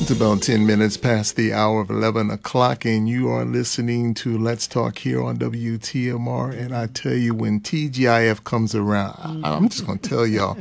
It's about 10 minutes past the hour of 11 o'clock, and you are listening to Let's Talk here on WTMR. And I tell you, when TGIF comes around, I'm just going to tell y'all,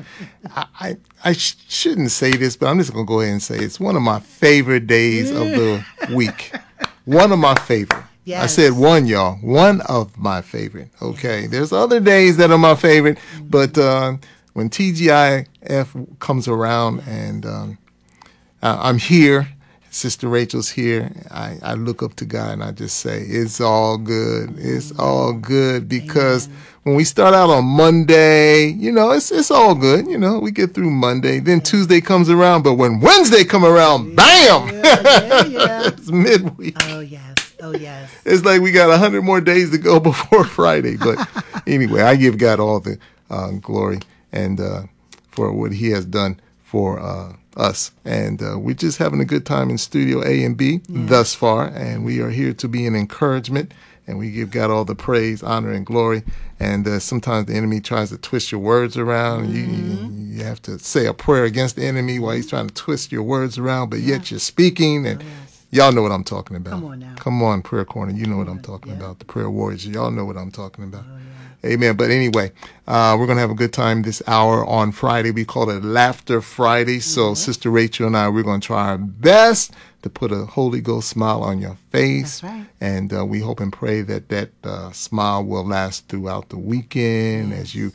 I shouldn't say this, but I'm just going to go ahead and say it's one of my favorite days of the week. One of my favorite. Yes. I said one, y'all. One of my favorite. Okay. Yes. There's other days that are my favorite, but when TGIF comes around and I'm here, Sister Rachel's here, I look up to God and I just say, it's all good. It's all good, because when we start out on Monday, you know, it's all good. You know, we get through Monday. Then Tuesday comes around, but when Wednesday come around, bam! It's midweek. Oh, yes. Oh, yes. It's like we got 100 more days to go before Friday. But anyway, I give God all the glory and for what he has done for us. And we're just having a good time in Studio A and B thus far. And we are here to be an encouragement. And we give God all the praise, honor, and glory. And sometimes the enemy tries to twist your words around. And you have to say a prayer against the enemy while he's trying to twist your words around. But yet you're speaking. And y'all know what I'm talking about. Come on now. Come on, Prayer Corner. You know what I'm talking about. The prayer warriors. Y'all know what I'm talking about. Amen. But anyway, we're going to have a good time this hour on Friday. We call it Laughter Friday. So Sister Rachel and I, we're going to try our best to put a Holy Ghost smile on your face. That's right. And we hope and pray that that smile will last throughout the weekend as you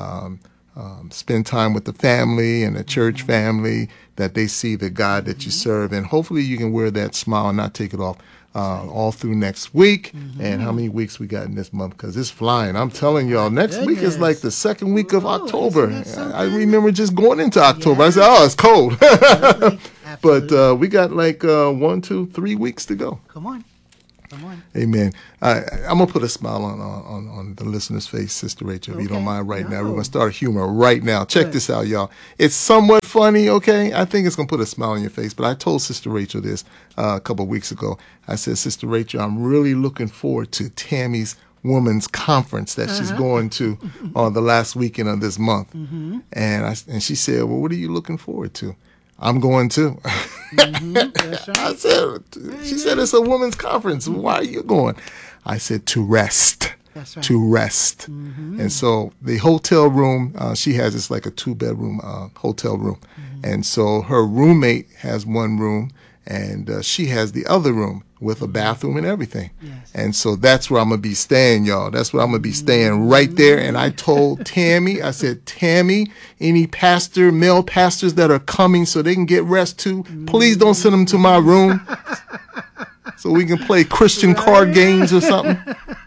spend time with the family and the church family, that they see the God that you serve. And hopefully you can wear that smile and not take it off all through next week. And how many weeks we got in this month? Because it's flying. I'm telling y'all, next week is like the second week of October. I remember just going into October. I said, oh, it's cold. But we got like 1, 2, 3 weeks to go. Come on. Amen. I'm going to put a smile on the listener's face, Sister Rachel, if you don't mind now. We're going to start humor right now. Check this out, y'all. It's somewhat funny, okay? I think it's going to put a smile on your face. But I told Sister Rachel this a couple of weeks ago. I said, Sister Rachel, I'm really looking forward to Tammy's women's conference that she's going to on the last weekend of this month. And she said, well, what are you looking forward to? I'm going too. That's right. I said, she said, it's a women's conference. Why are you going? I said, to rest. That's right. To rest. And so the hotel room, she has, it's like a 2-bedroom hotel room. And so her roommate has one room, and she has the other room with a bathroom and everything. And so that's where I'm going to be staying, y'all. That's where I'm going to be staying, right there. And I told Tammy, I said, Tammy, any male pastors that are coming so they can get rest too, please don't send them to my room so we can play Christian card games or something.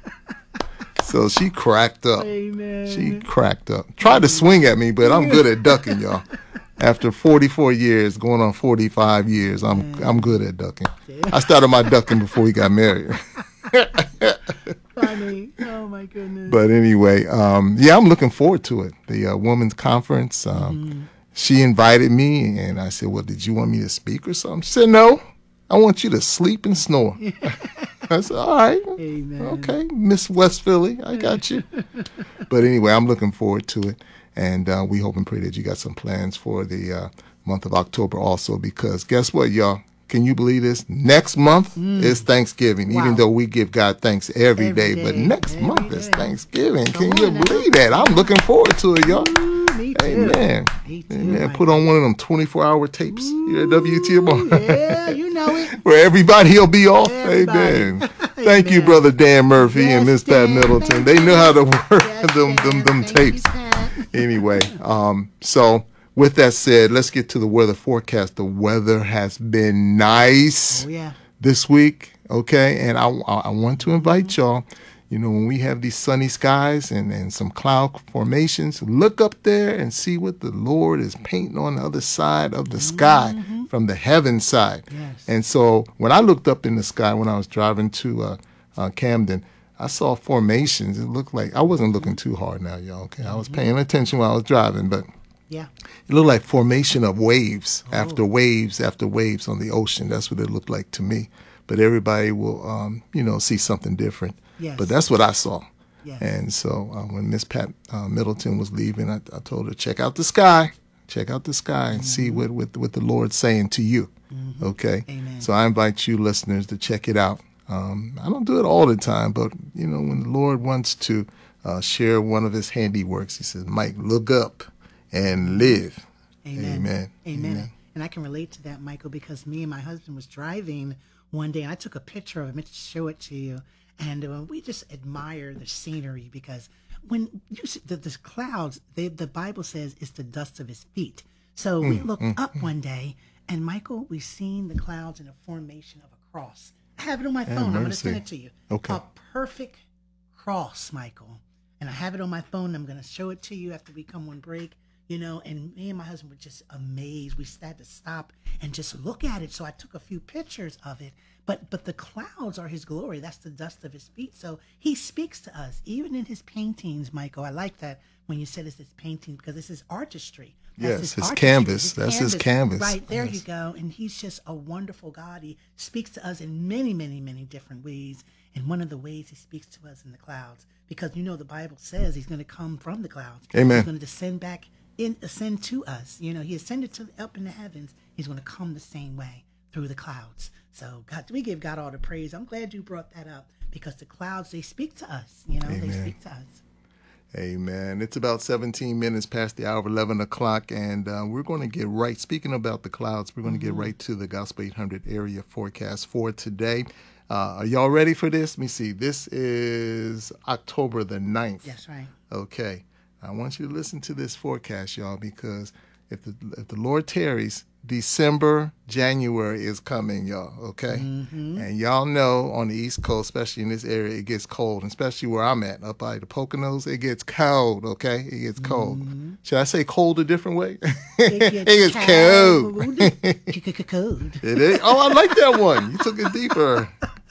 So she cracked up. Amen. She cracked up. Tried to swing at me, but I'm good at ducking, y'all. After 44 years, going on 45 years, I'm good at ducking. I started my ducking before we got married. Funny. Oh, my goodness. But anyway, I'm looking forward to it. The women's conference, she invited me, and I said, well, did you want me to speak or something? She said, no, I want you to sleep and snore. I said, all right. Amen. Okay, Miss West Philly, I got you. But anyway, I'm looking forward to it. And we hope and pray that you got some plans for the month of October also, because guess what, y'all? Can you believe this? Next month is Thanksgiving, even though we give God thanks every day. But next month is Thanksgiving. Can you believe that? I'm looking forward to it, y'all. Me too. Amen. Me too. Amen. Put on one of them 24-hour tapes here at WTMR. Yeah, you know it. Where everybody will be off. Everybody. Amen. Thank you, Brother Dan Murphy and Miss Pat Middleton. They know how to work them tapes. Anyway, so with that said, let's get to the weather forecast. The weather has been nice this week, okay? And I want to invite y'all, you know, when we have these sunny skies and some cloud formations, look up there and see what the Lord is painting on the other side of the sky from the heaven side. And so when I looked up in the sky when I was driving to Camden, I saw formations. It looked like, I wasn't looking too hard now, y'all, okay? I was paying attention while I was driving, but it looked like formation of waves after waves after waves on the ocean. That's what it looked like to me. But everybody will, see something different. But that's what I saw. And so when Miss Pat Middleton was leaving, I told her, check out the sky. Check out the sky and see what the Lord's saying to you. Okay? Amen. So I invite you listeners to check it out. I don't do it all the time, but, when the Lord wants to share one of his handiworks, he says, Mike, look up and live. Amen. Amen. And I can relate to that, Michael, because me and my husband was driving one day, and I took a picture of it, meant to show it to you, and we just admire the scenery, because when you see the clouds, the Bible says it's the dust of his feet. So we looked up one day, and Michael, we seen the clouds in a formation of a cross. I have it on my phone. I'm going to send it to you. Okay. A perfect cross, Michael. And I have it on my phone. I'm going to show it to you after we come on break. And me and my husband were just amazed. We had to stop and just look at it. So I took a few pictures of it. But the clouds are his glory. That's the dust of his feet. So he speaks to us, even in his paintings, Michael. I like that when you said it's his painting, because it's his artistry. Yes, his artistry. canvas. That's his canvas. Right, there Yes. you go. And he's just a wonderful God. He speaks to us in many, many, many different ways. And one of the ways he speaks to us in the clouds, because the Bible says he's going to come from the clouds. Amen. He's going to descend back ascend to us. He ascended up in the heavens. He's going to come the same way through the clouds. So God, we give God all the praise. I'm glad you brought that up, because the clouds, they speak to us. They speak to us. Amen. It's about 17 minutes past the hour of 11 o'clock, and we're going to get right. Speaking about the clouds, we're going to get right to the Gospel 800 area forecast for today. Are y'all ready for this? Let me see. This is October the 9th. That's right. Okay. I want you to listen to this forecast, y'all, because if the Lord tarries, December, January is coming, y'all, okay? And y'all know on the East Coast, especially in this area, it gets cold, and especially where I'm at, up by the Poconos, it gets cold, okay? It gets cold. Should I say cold a different way? It gets cold. Cold. It is. Oh, I like that one. You took it deeper.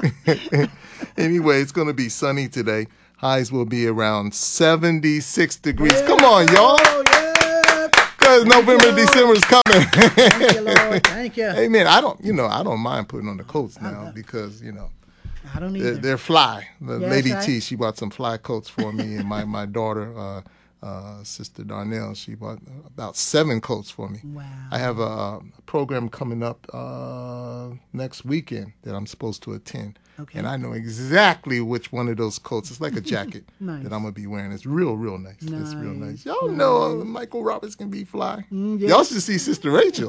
Anyway, it's going to be sunny today. Highs will be around 76 degrees. Yeah. Come on, y'all. Oh, yeah. Because November, December is coming. Thank you, Lord. Thank you. Hey, man, I don't mind putting on the coats now because, I don't either. they're fly. The Yes, Lady right. T, she bought some fly coats for me, and my daughter, Sister Darnell, she bought about 7 coats for me. Wow. I have a program coming up next weekend that I'm supposed to attend. Okay. And I know exactly which one of those coats. It's like a jacket Nice. that I'm going to be wearing. It's real nice. It's real Nice. nice. Y'all know Michael Roberts can be fly. yes. Y'all should see Sister Rachel.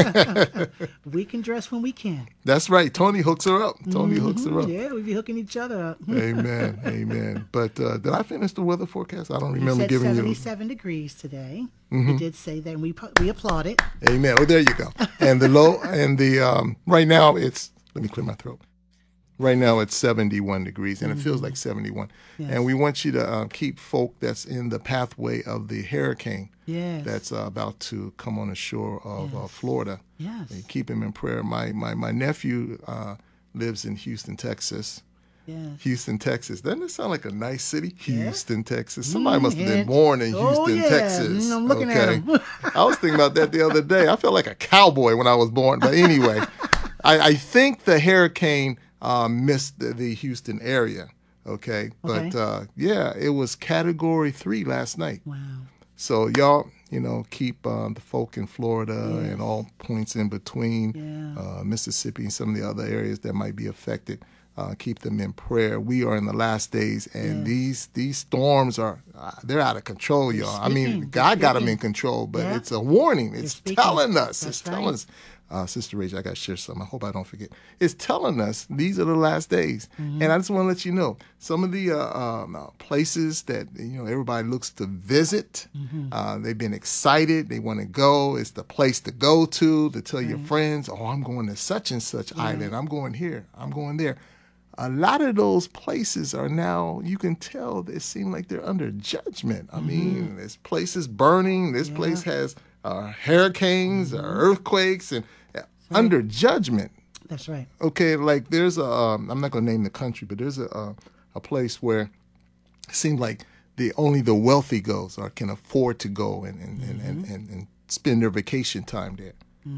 We can dress when we can. That's right. Tony hooks her up. Tony hooks her up. Yeah, we be hooking each other up. Amen. Amen. But did I finish the weather forecast? I don't You remember said giving you. 77 degrees today. You did say that, and we applaud it. Amen. Oh, there you go. And the low and the right now it's, let me clear my throat. Right now it's 71 degrees, and it feels like 71. Yes. And we want you to keep folk that's in the pathway of the hurricane Yes. that's about to come on the shore of Florida. Yes. And keep him in prayer. My nephew lives in Houston, Texas. Yes. Houston, Texas. Doesn't it sound like a nice city? Houston, Texas. Somebody must have been yeah. born in Oh, Houston, yeah. Texas. I'm looking at him. I was thinking about that the other day. I felt like a cowboy when I was born. But anyway, I think the hurricane missed the Houston area. Okay. But yeah, it was Category 3 last night. Wow. So y'all, keep the folk in Florida Yes. and all points in between, Yeah. Mississippi and some of the other areas that might be affected. Keep them in prayer. We are in the last days, and these storms they're out of control, y'all. I mean, speaking. God got them Speaking. in control, but Yeah. it's a warning. It's speaking. telling us. That's It's telling right. us. Sister Rachel, I got to share something. I hope I don't forget. It's telling us these are the last days. Mm-hmm. And I just want to let you know, some of the places that, everybody looks to visit, Mm-hmm. they've been excited. They want to go. It's the place to go to tell your friends, oh, I'm going to such and such island. I'm going here. I'm going there. A lot of those places are now, you can tell, they seem like they're under judgment. I mean, this place is burning. This place has hurricanes, earthquakes, and under judgment. That's right. Okay, like there's I'm not going to name the country, but there's a place where it seems like only the wealthy goes or can afford to go and spend their vacation time there.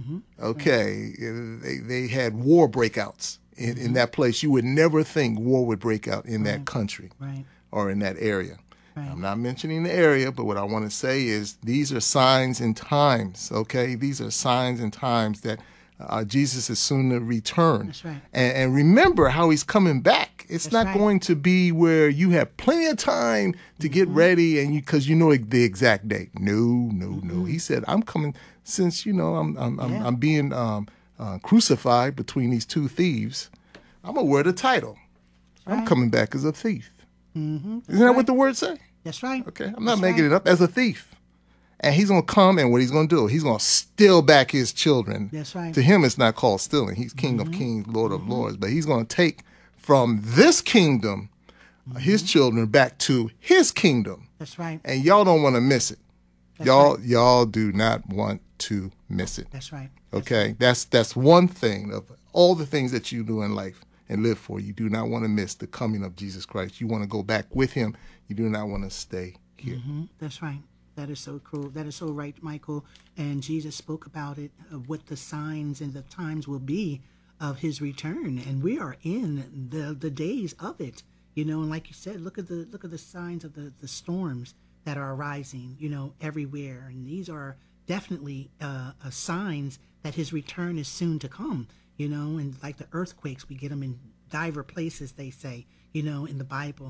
Okay, they had war breakouts in that place. You would never think war would break out in that country Right. or in that area. Right. I'm not mentioning the area, but what I want to say is these are signs and times, okay? These are signs and times that Jesus is soon to return. That's right. And remember how he's coming back. It's That's not right. going to be where you have plenty of time to get ready and because you know the exact date. No. He said, I'm coming since, I'm being crucified between these two thieves. I'm going to wear the title. I'm right. coming back as a thief. Mm-hmm. Isn't that what the word say? That's right. Okay, I'm not making it up. As a thief. And he's going to come, and what he's going to do, he's going to steal back his children. That's right. To him, it's not called stealing. He's King of Kings, Lord of Lords. But he's going to take from this kingdom his children back to his kingdom. That's right. And y'all don't want to miss it. That's Y'all do not want to miss it. That's right. Okay? That's one thing of all the things that you do in life and live for. You do not want to miss the coming of Jesus Christ. You want to go back with him. You do not want to stay here. That's right. That is so cool. That is so right, Michael. And Jesus spoke about it, of what the signs and the times will be of his return. And we are in the days of it. And like you said, look at the signs of the storms that are arising, everywhere. And these are definitely signs that his return is soon to come, and like the earthquakes, we get them in diverse places, they say, in the Bible,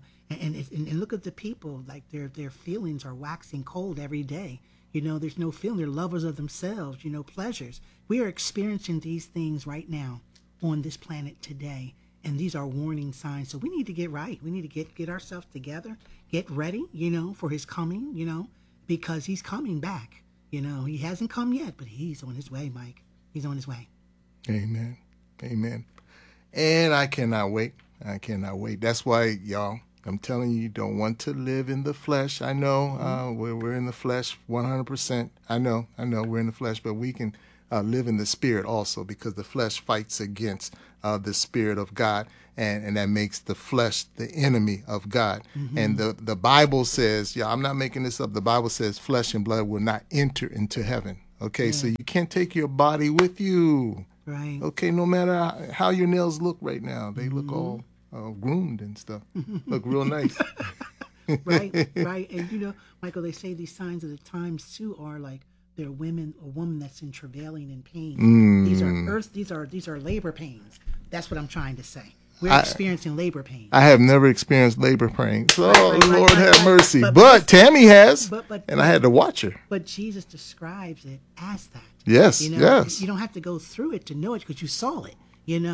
and look at the people, like their feelings are waxing cold every day. There's no feeling. They're lovers of themselves, pleasures. We are experiencing these things right now on this planet today. And these are warning signs. So we need to get right. We need to get ourselves together, get ready, for his coming, because he's coming back. He hasn't come yet, but he's on his way, Mike. He's on his way. Amen. Amen. And I cannot wait. That's why, y'all, I'm telling you don't want to live in the flesh. I know we're in the flesh 100%. I know we're in the flesh, but we can live in the spirit also, because the flesh fights against the spirit of God, and that makes the flesh the enemy of God. And the Bible says, I'm not making this up, the Bible says flesh and blood will not enter into heaven. Okay, so you can't take your body with you. Right. Okay, no matter how your nails look right now, they look all groomed and stuff. Look real nice. Right. And Michael, they say these signs of the times too are like they're a woman that's in travailing in pain. These are labor pains. That's what I'm trying to say. We're experiencing labor pains. I have never experienced labor pains. Right, Lord have mercy. But Tammy has, but and I had to watch her. But Jesus describes it as that. Yes, yes. You don't have to go through it to know it because you saw it.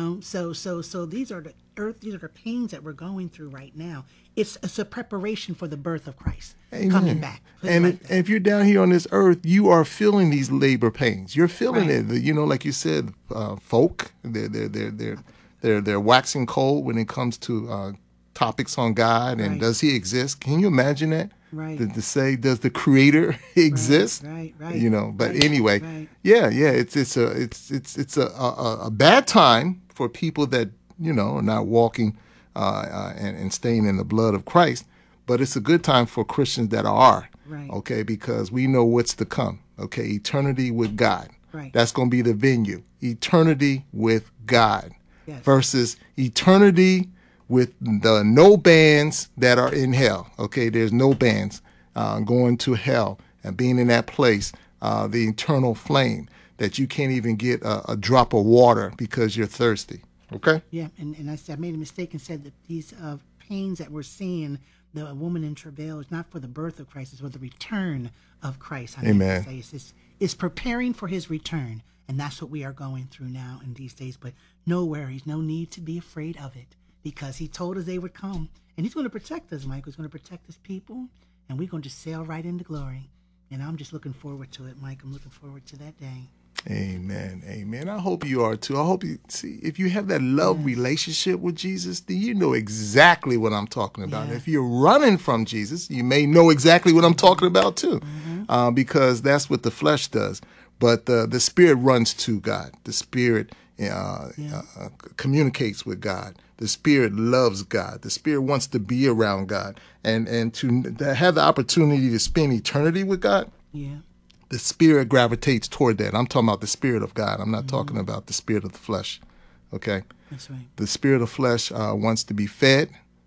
So these are the pains that we're going through right now. It's a preparation for the birth of Christ. Amen. Coming back. And if you're down here on this earth, you are feeling these labor pains. You're feeling it. Like you said, folk, they're waxing cold when it comes to topics on God and does he exist? Can you imagine that? Right. To say, does the Creator exist? Right. But anyway, it's a bad time for people that are not walking and staying in the blood of Christ. But it's a good time for Christians that are. Right. Okay, because we know what's to come. Okay, eternity with God. Right. That's going to be the venue. Eternity with God. Yes. Versus eternity with the no bands that are in hell. Okay, there's no bands going to hell and being in that place, the eternal flame that you can't even get a drop of water because you're thirsty. Okay? Yeah, and I made a mistake and said that these pains that we're seeing, the woman in travail, is not for the birth of Christ, it's for the return of Christ. Amen. It's preparing for his return, and that's what we are going through now in these days. But no worries, no need to be afraid of it, because he told us they would come, and he's going to protect us, Mike. He's going to protect his people, and we're going to sail right into glory. And I'm just looking forward to it, Mike. I'm looking forward to that day. Amen. I hope you are too. I hope you see, if you have that love relationship with Jesus, then you know exactly what I'm talking about. Yeah. If you're running from Jesus, you may know exactly what I'm talking about too, because that's what the flesh does. But the spirit runs to God. The spirit communicates with God. The spirit loves God. The spirit wants to be around God, and to have the opportunity to spend eternity with God. Yeah. The spirit gravitates toward that. I'm talking about the spirit of God. I'm not talking about the spirit of the flesh. Okay? That's right. The spirit of flesh wants to be fed.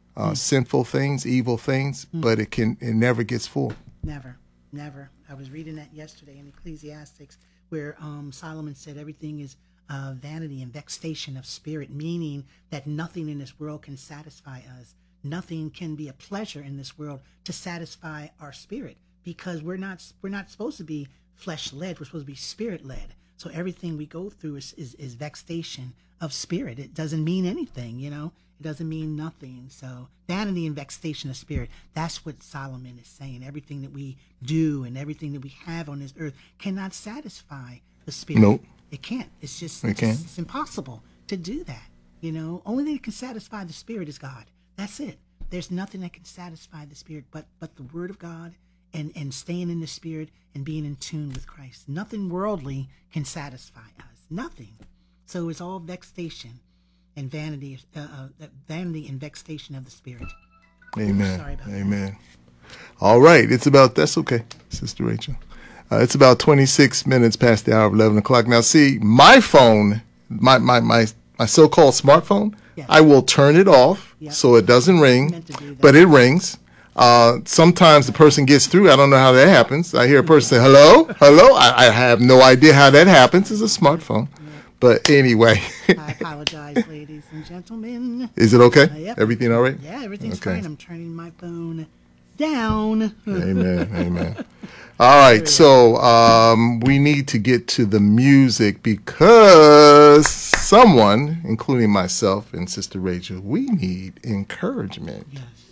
sinful things, evil things, but it never gets full. Never, never. I was reading that yesterday in Ecclesiastics, where Solomon said everything is vanity and vexation of spirit, meaning that nothing in this world can satisfy us. Nothing can be a pleasure in this world to satisfy our spirit, because we're not supposed to be flesh led. We're supposed to be spirit led. So everything we go through is vexation of spirit. It doesn't mean anything, you know. It doesn't mean nothing. So vanity and vexation of spirit, that's what Solomon is saying. Everything that we do and everything that we have on this earth cannot satisfy the spirit. Nope. It can't. It's just, can't. it's impossible to do that. You know, only thing that can satisfy the spirit is God. That's it. There's nothing that can satisfy the spirit but the word of God and staying in the spirit and being in tune with Christ. Nothing worldly can satisfy us. Nothing. So it's all vexation and vanity and vexation of the spirit. Amen. Sorry about that. Amen. All right. That's okay, Sister Rachel. It's about 26 minutes past the hour of 11 o'clock. Now, see, my phone, my so-called smartphone, Yes. I will turn it off Yep. so it doesn't ring, Meant to do that. but it rings. Sometimes the person gets through. I don't know how that happens. I hear a person say, hello, hello. I have no idea how that happens. It's a smartphone. But anyway, I apologize, ladies and gentlemen. is it okay? Yep. Everything all right? Yeah, everything's Okay. fine. I'm turning my phone down. Amen. Amen. All right. So we need to get to the music because someone, including myself and Sister Rachel, we need encouragement. Yes.